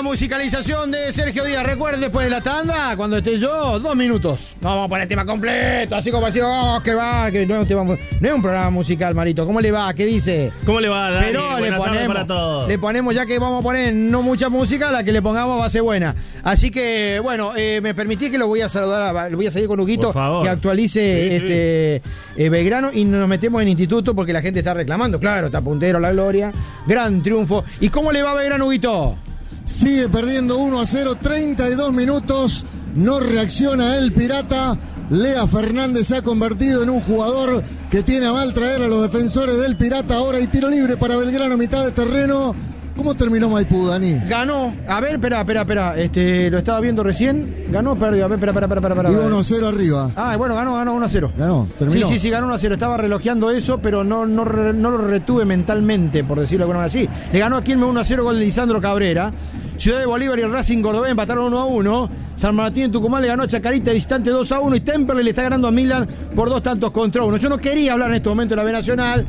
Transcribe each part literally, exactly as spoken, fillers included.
musicalización de Sergio Díaz. Recuerden, después de la tanda, cuando esté yo, dos minutos. No, vamos a poner el tema completo, así como así, oh, que va, que no es un tema, no es un programa musical, Marito. ¿Cómo le va? ¿Qué dice? ¿Cómo le va, Dani? Pero le ponemos, para todos. le ponemos, ya que vamos a poner no mucha música, la que le pongamos va a ser buena. Así que, bueno, eh, me permití que lo voy a saludar, lo voy a seguir con Huguito, que actualice sí, este sí. Eh, Belgrano, y nos metemos en instituto porque la gente está reclamando. Claro, está puntero la gloria, gran triunfo. ¿Y cómo le va a Belgrano, Huguito? Sigue perdiendo uno a cero, treinta y dos minutos, no reacciona el Pirata. Lea Fernández se ha convertido en un jugador que tiene a mal traer a los defensores del Pirata. Ahora hay tiro libre para Belgrano, mitad de terreno. ¿Cómo terminó Maipú, Dani? Ganó. A ver, espera, espera, espera. Este, lo estaba viendo recién. Ganó, perdió. A ver, espera, espera, espera, espera. Y uno a cero arriba. Ah, bueno, ganó, ganó uno a cero. Ganó, terminó. Sí, sí, sí, ganó uno a cero. Estaba relojeando eso, pero no, no, no lo retuve mentalmente, por decirlo de alguna manera así. Le ganó a Quilmes uno a cero, gol de Lisandro Cabrera. Ciudad de Bolívar y el Racing Cordobés empataron uno a uno. San Martín en Tucumán le ganó a Chacarita visitante dos a uno. Y Temperley le está ganando a Milan por dos tantos contra uno. Yo no quería hablar en este momento de la B Nacional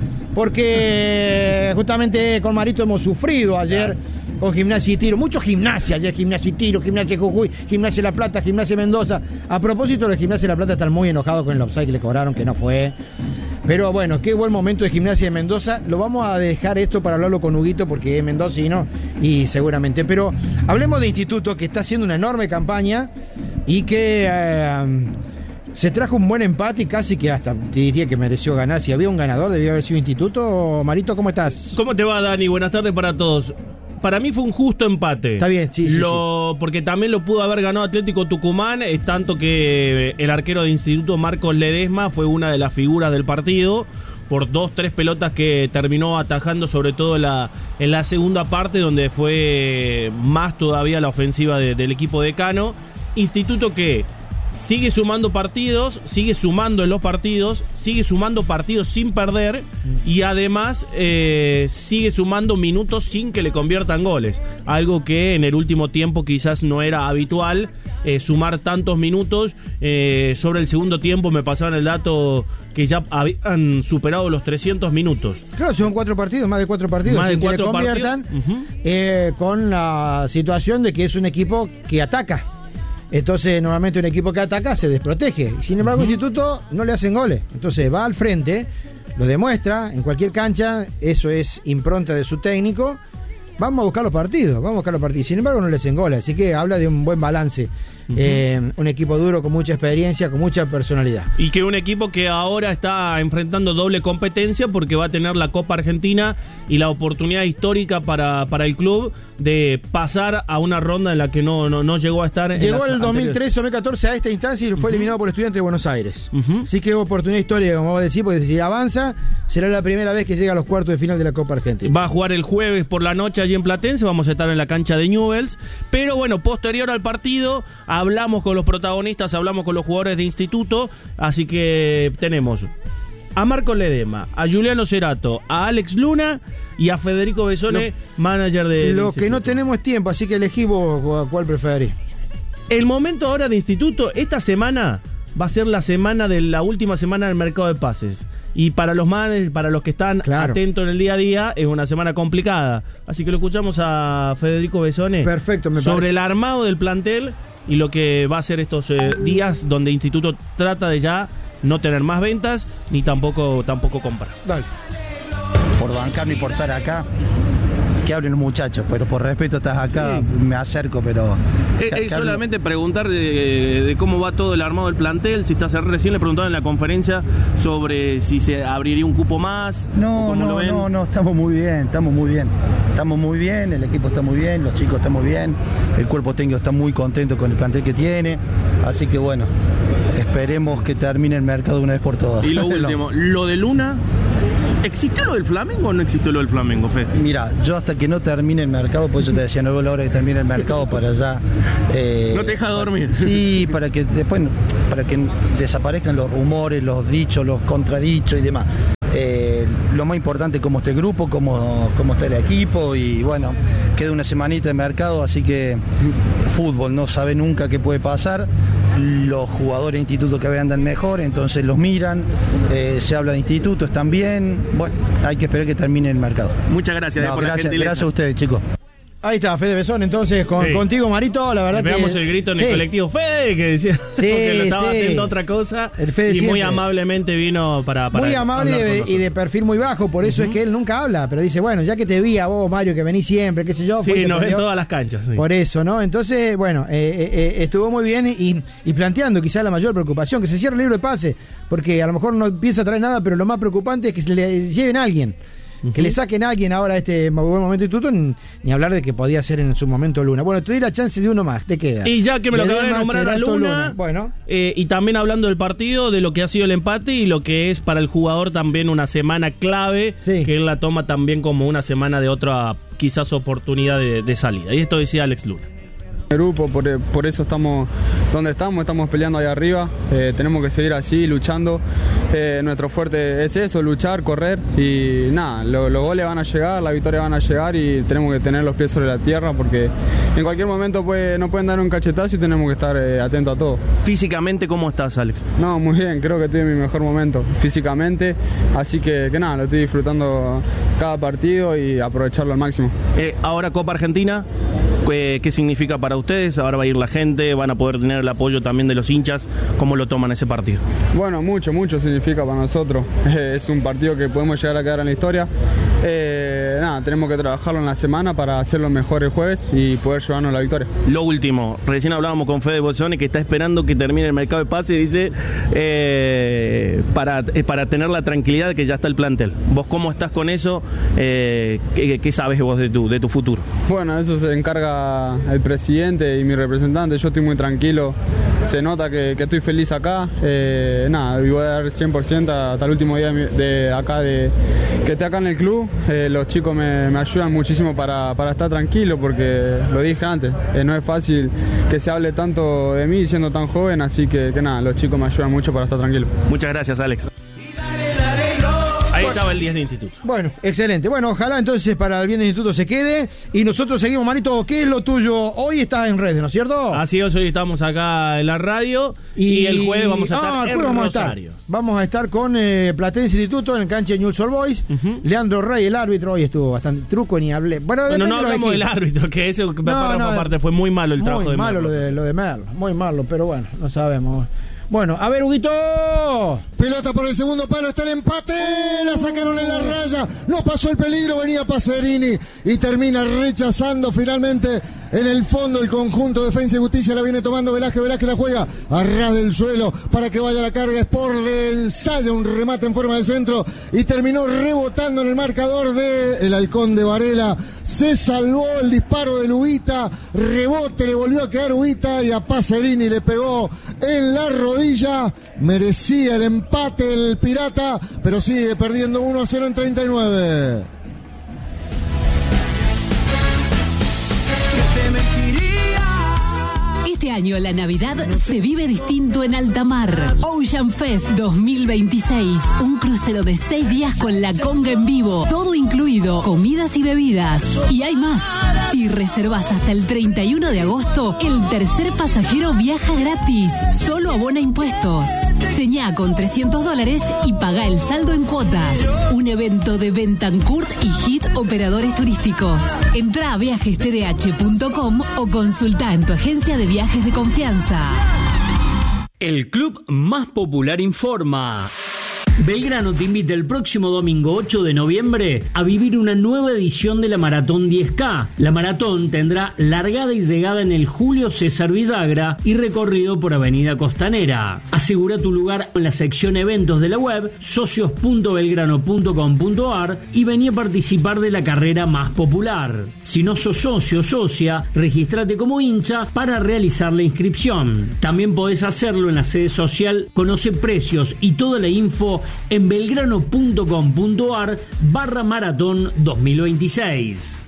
porque justamente con Marito hemos sufrido ayer con Gimnasia y Tiro. Mucho Gimnasia ayer, Gimnasia y Tiro, Gimnasia Jujuy, Gimnasia La Plata, Gimnasia Mendoza. A propósito de Gimnasia La Plata, están muy enojados con el offside que le cobraron, que no fue. Pero bueno, qué buen momento de Gimnasia de Mendoza. Lo vamos a dejar esto para hablarlo con Huguito porque es mendocino y seguramente. Pero hablemos de Instituto, que está haciendo una enorme campaña y que eh, se trajo un buen empate y casi que hasta te diría que mereció ganar. Si había un ganador, debía haber sido Instituto. Marito, ¿cómo estás? ¿Cómo te va, Dani? Buenas tardes para todos. Para mí fue un justo empate. Está bien, sí, sí, lo, sí. Porque también lo pudo haber ganado Atlético Tucumán, es tanto que el arquero de Instituto, Marcos Ledesma, fue una de las figuras del partido por dos, tres pelotas que terminó atajando, sobre todo en la, en la segunda parte, donde fue más todavía la ofensiva de, del equipo de Cano. Instituto que sigue sumando partidos, sigue sumando en los partidos, sigue sumando partidos sin perder y además eh, sigue sumando minutos sin que le conviertan goles. Algo que en el último tiempo quizás no era habitual, eh, sumar tantos minutos. Eh, sobre el segundo tiempo me pasaban el dato que ya habían superado los trescientos minutos. Claro, son cuatro partidos, más de cuatro partidos, más de sin cuatro que le conviertan, uh-huh. eh, con la situación de que es un equipo que ataca. Entonces, normalmente un equipo que ataca se desprotege. Sin embargo, uh-huh. Instituto no le hacen goles. Entonces, va al frente, lo demuestra en cualquier cancha. Eso es impronta de su técnico. Vamos a buscar los partidos, vamos a buscar los partidos. Sin embargo, no le hacen goles. Así que habla de un buen balance. Uh-huh. Eh, un equipo duro, con mucha experiencia, con mucha personalidad. Y que un equipo que ahora está enfrentando doble competencia porque va a tener la Copa Argentina y la oportunidad histórica para, para el club de pasar a una ronda en la que no, no, no llegó a estar. Llegó en el dos mil trece o dos mil catorce a esta instancia y fue uh-huh. eliminado por Estudiantes de Buenos Aires. Uh-huh. Así que es oportunidad histórica, como vos decís, porque si avanza, será la primera vez que llega a los cuartos de final de la Copa Argentina. Va a jugar el jueves por la noche allí en Platense, vamos a estar en la cancha de Newell's. Pero bueno, posterior al partido, hablamos con los protagonistas, hablamos con los jugadores de Instituto, así que tenemos a Marco Ledesma, a Juliano Cerato, a Alex Luna y a Federico Besone, lo, manager de Lo que no tenemos es tiempo, así que elegí vos cuál preferís. El momento ahora de Instituto, esta semana va a ser la semana de la última semana del mercado de pases. Y para los managers, para los que están claro. atentos en el día a día, es una semana complicada. Así que lo escuchamos a Federico Besone. Perfecto, me sobre parece. El armado del plantel y lo que va a ser estos eh, días donde Instituto trata de ya no tener más ventas ni tampoco tampoco comprar. Dale. Por bancarme y por estar acá, que hablen los muchachos, pero por respeto estás acá, sí. me acerco, pero... Es, es solamente preguntar de, de cómo va todo el armado del plantel, si estás recién le preguntaron en la conferencia sobre si se abriría un cupo más. No, no, lo ven. no, no, estamos muy bien, estamos muy bien, estamos muy bien, el equipo está muy bien, los chicos están muy bien, el cuerpo técnico está muy contento con el plantel que tiene, así que bueno, esperemos que termine el mercado de una vez por todas. Y lo último, lo de Luna... ¿Existió lo del Flamengo o no existió lo del Flamengo, Fe? Mira, yo hasta que no termine el mercado, pues yo te decía, no veo la hora de que termine el mercado para allá. Eh, no te deja dormir. Sí, para que después, para que desaparezcan los rumores, los dichos, los contradichos y demás. Eh, lo más importante cómo está el grupo, cómo, cómo está el equipo y bueno, queda una semanita de mercado, así que fútbol no sabe nunca qué puede pasar. Los jugadores de instituto que andan mejor, entonces los miran, eh, se habla de instituto, están bien, bueno, hay que esperar que termine el mercado. Muchas gracias. No, por gracias, la gracias a ustedes, chicos. Ahí está, Fede Besón, entonces, con, sí. contigo, Marito, la verdad Le que... pegamos el grito en sí. el colectivo Fede, que decía sí, porque lo estaba sí. haciendo otra cosa. El Fede y siempre. muy amablemente vino para, para Muy amable y de, y de perfil muy bajo, por eso uh-huh. es que él nunca habla, pero dice, bueno, ya que te vi a vos, Mario, que venís siempre, qué sé yo. Sí, nos ven todas las canchas. Sí. Por eso, ¿no? Entonces, bueno, eh, eh, estuvo muy bien y, y planteando quizás la mayor preocupación, que se cierre el libro de pase, porque a lo mejor no piensa traer nada, pero lo más preocupante es que se le lleven a alguien. Uh-huh. Que le saquen a alguien ahora a este buen momento instituto, ni, ni hablar de que podía ser en su momento Luna. Bueno, te doy la chance de uno más, te queda. Y ya que me lo acabé de nombrar a Luna, Luna. Bueno. Eh, y también hablando del partido, de lo que ha sido el empate y lo que es para el jugador también una semana clave, sí. que él la toma también como una semana de otra quizás oportunidad de, de salida. Y esto decía Alex Luna. El grupo, por, por eso estamos donde estamos, estamos peleando ahí arriba, eh, tenemos que seguir así, luchando, eh, nuestro fuerte es eso, luchar, correr y nada, lo, los goles van a llegar, las victorias van a llegar y tenemos que tener los pies sobre la tierra porque en cualquier momento puede, nos pueden dar un cachetazo y tenemos que estar eh, atentos a todo. Físicamente, ¿cómo estás, Alex? No, muy bien, creo que estoy en mi mejor momento físicamente, así que, que nada, lo estoy disfrutando cada partido y aprovecharlo al máximo. Eh, ahora Copa Argentina, ¿qué, qué significa para ustedes? Ahora va a ir la gente, van a poder tener el apoyo también de los hinchas. ¿Cómo lo toman ese partido? Bueno, mucho, mucho significa para nosotros. Eh, es un partido que podemos llegar a quedar en la historia. Eh, nada, tenemos que trabajarlo en la semana para hacerlo mejor el jueves y poder llevarnos la victoria. Lo último, recién hablábamos con Fede Bolsone que está esperando que termine el mercado de pase y dice eh, para, eh, para tener la tranquilidad de que ya está el plantel. ¿Vos cómo estás con eso? Eh, ¿qué, ¿Qué sabes vos de tu, de tu futuro? Bueno, eso se encarga el presidente y mi representante. Yo estoy muy tranquilo, se nota que, que estoy feliz acá. Eh, nada, y voy a dar cien por ciento hasta el último día de, de acá de que esté acá en el club. Eh, los chicos me, me ayudan muchísimo para, para estar tranquilo porque lo dije antes, eh, no es fácil que se hable tanto de mí siendo tan joven, así que, que nada, los chicos me ayudan mucho para estar tranquilo. Muchas gracias, Alex. Ahí bueno, estaba el diez de instituto. Bueno, excelente. Bueno, ojalá entonces para el bien de instituto se quede. Y nosotros seguimos, Marito. ¿Qué es lo tuyo? Hoy estás en redes, ¿no es cierto? Así es, hoy estamos acá en la radio. Y, y el jueves vamos a estar ah, en vamos Rosario. A estar. Vamos a estar con eh, Platense Instituto en el cancha de Newell's Old Boys. Uh-huh. Leandro Rey, el árbitro, hoy estuvo bastante truco, ni hablé. Bueno, bueno no hablamos del árbitro, que eso no, no, aparte fue muy malo el trabajo de Merlo. Muy malo lo de, lo de Merlo, muy malo, pero bueno, no sabemos. Bueno, a ver, Huguito. Pelota por el segundo palo, está el empate, la sacaron en la raya, no pasó el peligro, venía Pacerini y termina rechazando finalmente en el fondo el conjunto Defensa y Justicia, la viene tomando Velázquez, Velázquez la juega a ras del suelo para que vaya la carga, Sport le ensaya un remate en forma de centro y terminó rebotando en el marcador de el Halcón de Varela, se salvó el disparo de Lubita, rebote, le volvió a quedar Lubita y a Pacerini le pegó en la rodilla, merecía el empate el Pirata, pero sigue perdiendo uno a cero en treinta y nueve. Este año la Navidad se vive distinto en alta mar. Ocean Fest dos mil veintiséis. Un crucero de seis días con la conga en vivo. Todo incluido, comidas y bebidas. Y hay más. Si reservas hasta el treinta y uno de agosto, el tercer pasajero viaja gratis. Solo abona impuestos. Señá con trescientos dólares y paga el saldo en cuotas. Un evento de Bentancourt y Hit Operadores Turísticos. Entrá a viajes t d h punto com o consultá en tu agencia de viajes de confianza. El club más popular informa. Belgrano te invita el próximo domingo ocho de noviembre a vivir una nueva edición de la Maratón diez K. La maratón tendrá largada y llegada en el Julio César Villagra y recorrido por Avenida Costanera. Asegura tu lugar en la sección eventos de la web socios punto belgrano punto com punto a r y vení a participar de la carrera más popular. Si no sos socio o socia, regístrate como hincha para realizar la inscripción. También podés hacerlo en la sede social, conoce precios y toda la info en belgrano punto com punto a r barra maratón dos mil veintiséis.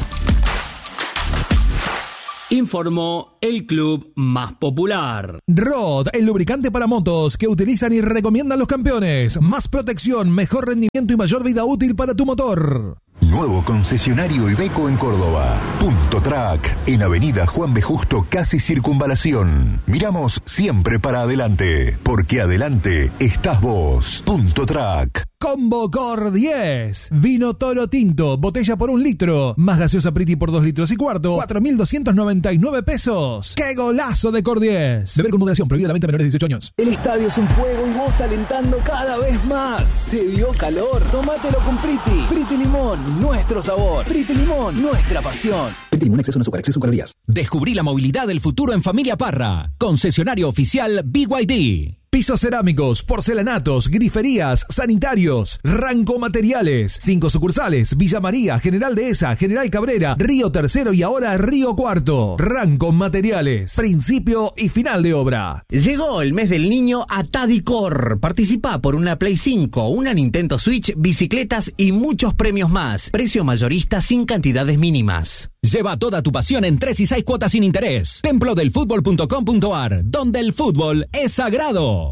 Informó el club más popular. Rod, el lubricante para motos que utilizan y recomiendan los campeones. Más protección, mejor rendimiento y mayor vida útil para tu motor. Nuevo concesionario Iveco en Córdoba. Punto Track, en Avenida Juan B. Justo, casi Circunvalación. Miramos siempre para adelante, porque adelante estás vos. Punto Track. Combo Cor diez. Vino Toro Tinto, botella por un litro. Más gaseosa Priti por dos litros y cuarto. cuatro mil doscientos noventa y nueve pesos. ¡Qué golazo de Cor diez! Beber con moderación, prohibida la venta a menores de dieciocho años. El estadio es un juego y vos alentando cada vez más. ¿Te dio calor? Tómatelo con Priti. Priti Limón, nuestro sabor. Priti Limón, nuestra pasión. Priti Limón, exceso en azúcar, exceso en calorías. Descubrí la movilidad del futuro en Familia Parra. Concesionario oficial B Y D. Pisos cerámicos, porcelanatos, griferías, sanitarios, Ranco Materiales. Cinco sucursales: Villa María, General Dehesa, General Cabrera, Río Tercero y ahora Río Cuarto. Ranco Materiales, principio y final de obra. Llegó el mes del niño a Tadicor. Participa por una Play cinco, una Nintendo Switch, bicicletas y muchos premios más. Precio mayorista sin cantidades mínimas. Lleva toda tu pasión en tres y seis cuotas sin interés. templo del fútbol punto com punto a r, donde el fútbol es sagrado.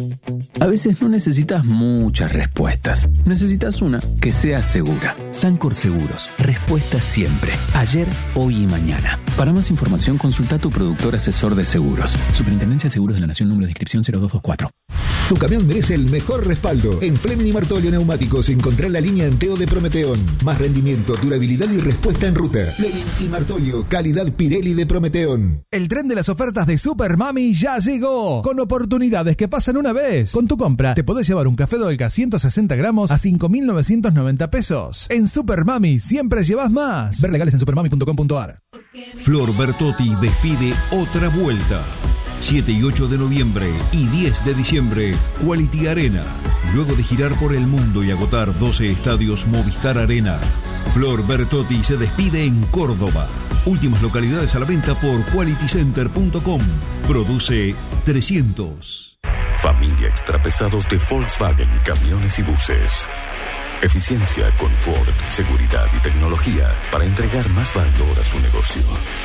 A veces no necesitas muchas respuestas. Necesitas una que sea segura. Sancor Seguros. Respuesta siempre. Ayer, hoy y mañana. Para más información, consulta a tu productor asesor de seguros. Superintendencia de Seguros de la Nación, número de inscripción cero dos dos cuatro. Tu camión merece el mejor respaldo. En Fleming y Martolio Neumáticos encontrá la línea Enteo de Prometeón. Más rendimiento, durabilidad y respuesta en ruta. Fleming y Martolio, calidad Pirelli de Prometeón. El tren de las ofertas de Super Mami ya llegó. Con oportunidades que pasan una vez. Con tu compra te podés llevar un café Dolca ciento sesenta gramos a cinco mil novecientos noventa pesos. En Super Mami siempre llevas más. Ver legales en supermami punto com punto a r. Flor Bertotti despide otra vuelta. siete y ocho de noviembre y diez de diciembre, Quality Arena. Luego de girar por el mundo y agotar doce estadios Movistar Arena, Flor Bertotti se despide en Córdoba. Últimas localidades a la venta por quality center punto com. Produce trescientos. Familia Extrapesados de Volkswagen Camiones y Buses. Eficiencia, confort, seguridad y tecnología para entregar más valor a su negocio.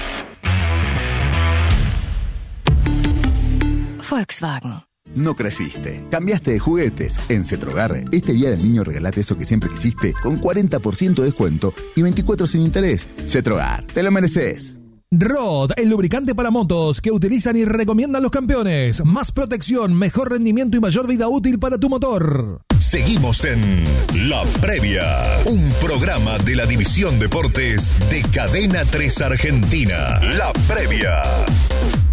Volkswagen. No creciste, cambiaste de juguetes. En Cetrogar, este día del niño regalate eso que siempre quisiste con cuarenta por ciento de descuento y veinticuatro sin interés. Cetrogar, te lo mereces. Rod, el lubricante para motos que utilizan y recomiendan los campeones. Más protección, mejor rendimiento y mayor vida útil para tu motor. Seguimos en La Previa, un programa de la División Deportes de Cadena tres Argentina. La Previa.